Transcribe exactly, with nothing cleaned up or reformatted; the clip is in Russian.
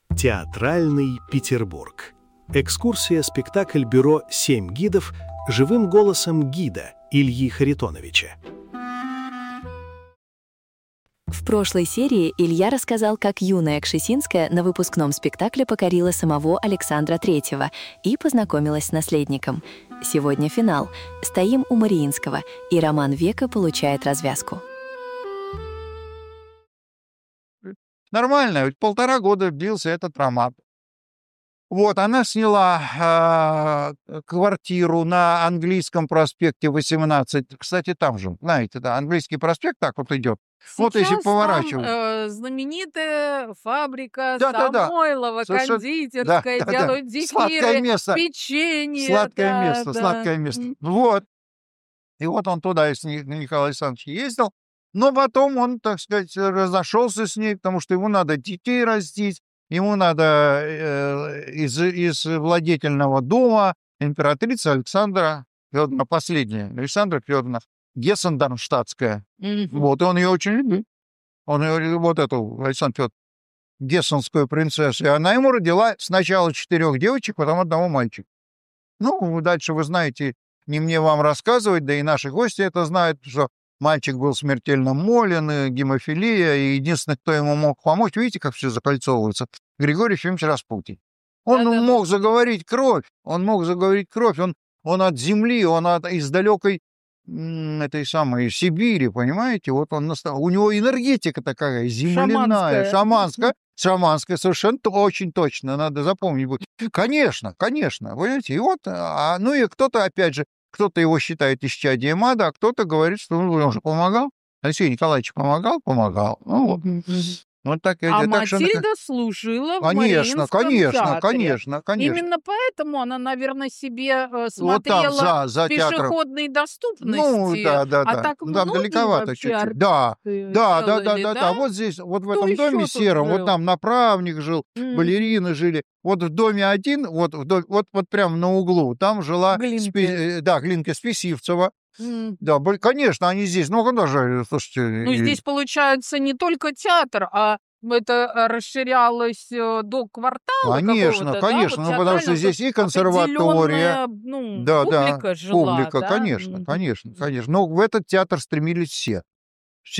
Театральный Петербург. Экскурсия-спектакль бюро «Семь гидов» живым голосом гида Ильи Харитоновича. В прошлой серии Илья рассказал, как юная Кшесинская на выпускном спектакле покорила самого Александра Третьего и познакомилась с наследником. Сегодня финал. Стоим у Мариинского, и роман века получает развязку. Нормально, ведь полтора года длился этот роман. Вот, она сняла э, квартиру на Английском проспекте восемнадцать. Кстати, там же, знаете, да, Английский проспект так вот идет. Сейчас Вот если там поворачивать. э, знаменитая фабрика Да, да, да. Самойлова, Совершенно- кондитерская, да, да, да. делают Сладкое зефиры, место. печенье. Сладкое да, место, да. сладкое место. М. Вот. И вот он туда с Ни- Николай Александрович ездил, но потом он, так сказать, разошелся с ней, потому что ему надо детей растить, ему надо э, из, из владетельного дома императрица Александра Федоровна, последняя, Александра Федоровна, Гессен-Дармштадтская. Мгм. Вот, и он ее очень любит. Он ее любит, вот эту Александру Федоровну, гессенскую принцессу. И она ему родила сначала четырех девочек, потом одного мальчика. Ну, дальше вы знаете, не мне вам рассказывать, да и наши гости это знают, что мальчик был смертельно болен, и гемофилия, и единственный, кто ему мог помочь, видите, как все закольцовывается, Григорий Ефимович Распутин. Он Да-да-да. мог заговорить кровь, он мог заговорить кровь, он, он от земли, он от, из далекой м, этой самой Сибири, понимаете, вот он, наста- у него энергетика такая земляная, Шаманская. шаманская, шаманская, совершенно то- очень точно, надо запомнить будет. Конечно, конечно, понимаете, и вот, а, ну и кто-то, опять же, кто-то его считает исчадием ада, а кто-то говорит, что ну, он же помогал. Алексей Николаевич помогал? Помогал. Ну, вот, Мгм. вот так, и- А так что она- Матильда служила в Конечно, Мариинском конечно, театре. конечно, конечно. Именно поэтому она, наверное, себе э, Вот там смотрела за, за театром. пешеходной Ну, доступности. да, да, А да. так Ну, там многие далековато вообще чуть-чуть. Да, артисты да, да, да, делали, да, да. да? Вот здесь, вот в Кто этом доме еще тут сером, вот жил? там направник жил, М. балерины жили. Вот в доме один, вот, в до- вот, вот прям на углу, там жила, Глинки. Спи- э, да, Глинка Списивцева. М. Да, были- конечно, они здесь. Ну, куда же, слушайте. Ну, и- здесь получается не только театр, а это э, расширялось э, до квартала Конечно, какого-то, да, конечно, вот ну, потому что театрального, здесь и тут консерватория, определенная, ну, да, да, публика жила, публика, да? конечно, Мгм. конечно, конечно. Но в этот театр стремились все.